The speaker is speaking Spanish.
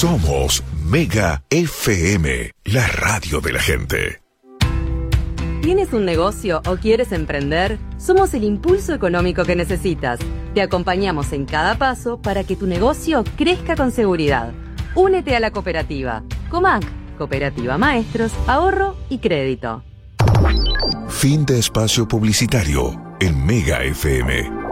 Somos Mega FM, la radio de la gente. ¿Tienes un negocio o quieres emprender? Somos el impulso económico que necesitas. Te acompañamos en cada paso para que tu negocio crezca con seguridad. Únete a la cooperativa. Comac, Cooperativa Maestros, Ahorro y Crédito. Fin de espacio publicitario en Mega FM.